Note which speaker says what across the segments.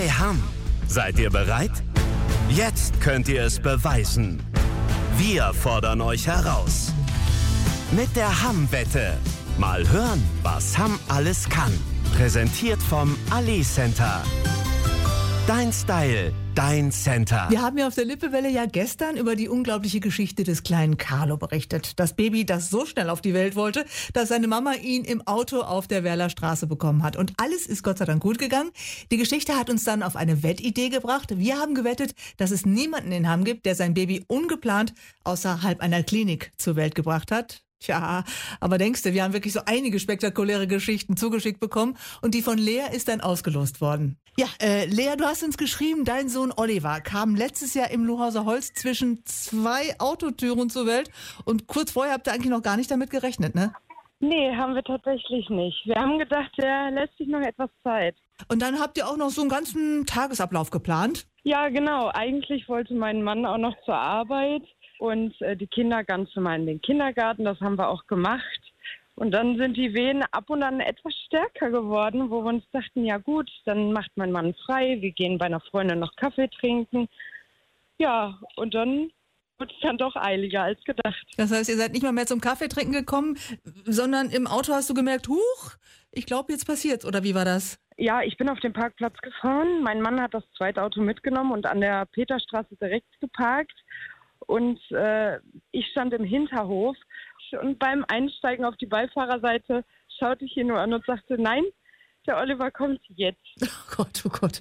Speaker 1: Bei Hamm. Seid ihr bereit? Jetzt könnt ihr es beweisen. Wir fordern euch heraus. Mit der Hamm-Wette. Mal hören, was Hamm alles kann. Präsentiert vom Ali Center. Dein Style, dein Center.
Speaker 2: Wir haben ja auf der Lippewelle ja gestern über die unglaubliche Geschichte des kleinen Carlo berichtet. Das Baby, das so schnell auf die Welt wollte, dass seine Mama ihn im Auto auf der Werler Straße bekommen hat. Und alles ist Gott sei Dank gut gegangen. Die Geschichte hat uns dann auf eine Wettidee gebracht. Wir haben gewettet, dass es niemanden in Hamm gibt, der sein Baby ungeplant außerhalb einer Klinik zur Welt gebracht hat. Tja, aber denkst du, wir haben wirklich so einige spektakuläre Geschichten zugeschickt bekommen und die von Lea ist dann ausgelost worden. Ja, Lea, du hast uns geschrieben, dein Sohn Oliver kam letztes Jahr im Lohauser Holz zwischen 2 Autotüren zur Welt und kurz vorher habt ihr eigentlich noch gar nicht damit gerechnet, ne?
Speaker 3: Nee, haben wir tatsächlich nicht. Wir haben gedacht, der lässt sich noch etwas Zeit.
Speaker 2: Und dann habt ihr auch noch so einen ganzen Tagesablauf geplant?
Speaker 3: Ja, genau. Eigentlich wollte mein Mann auch noch zur Arbeit und die Kinder ganz normal in den Kindergarten. Das haben wir auch gemacht. Und dann sind die Wehen ab und an etwas stärker geworden, wo wir uns dachten, ja gut, dann macht mein Mann frei. Wir gehen bei einer Freundin noch Kaffee trinken. Ja, und dann wird es dann doch eiliger als gedacht.
Speaker 2: Das heißt, ihr seid nicht mal mehr zum Kaffee trinken gekommen, sondern im Auto hast du gemerkt, huch, ich glaube, jetzt passiert's. Oder wie war das?
Speaker 3: Ja, ich bin auf den Parkplatz gefahren. Mein Mann hat das zweite Auto mitgenommen und an der Peterstraße direkt geparkt. Und ich stand im Hinterhof und beim Einsteigen auf die Beifahrerseite schaute ich ihn nur an und sagte, nein, der Oliver kommt jetzt.
Speaker 2: Oh Gott, oh Gott.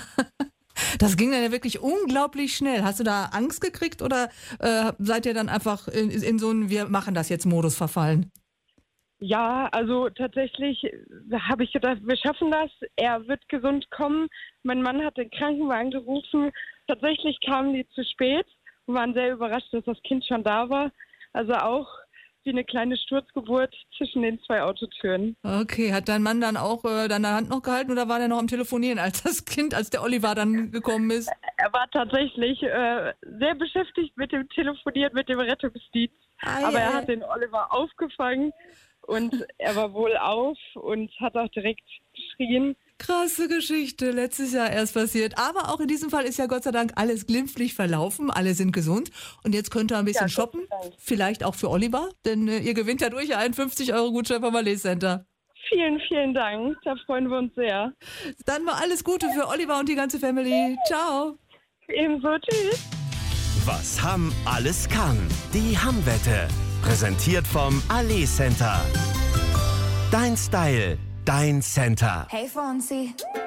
Speaker 2: Das ging dann ja wirklich unglaublich schnell. Hast du da Angst gekriegt oder seid ihr dann einfach in so einen Wir machen das jetzt Modus verfallen?
Speaker 3: Ja, also tatsächlich habe ich gedacht, wir schaffen das. Er wird gesund kommen. Mein Mann hat den Krankenwagen gerufen. Tatsächlich kamen die zu spät. Wir waren sehr überrascht, dass das Kind schon da war. Also auch wie eine kleine Sturzgeburt zwischen den 2 Autotüren.
Speaker 2: Okay, hat dein Mann dann auch deine Hand noch gehalten oder war der noch am Telefonieren, als der Oliver dann gekommen ist?
Speaker 3: Er war tatsächlich sehr beschäftigt mit dem Telefonieren, mit dem Rettungsdienst. Aber er hat den Oliver aufgefangen und er war wohlauf und hat auch direkt geschrien.
Speaker 2: Krasse Geschichte, letztes Jahr erst passiert. Aber auch in diesem Fall ist ja Gott sei Dank alles glimpflich verlaufen, alle sind gesund. Und jetzt könnt ihr ein bisschen shoppen, vielleicht auch für Oliver, denn ihr gewinnt ja durch einen 50-Euro-Gutschein vom Ali Center.
Speaker 3: Vielen, vielen Dank, da freuen wir uns sehr.
Speaker 2: Dann mal alles Gute für Oliver und die ganze Family. Ciao.
Speaker 3: Ebenso, tschüss.
Speaker 1: Was Hamm alles kann. Die Hamm-Wette. Präsentiert vom Ali Center. Dein Style, dein Center.
Speaker 4: Hey Fonsi.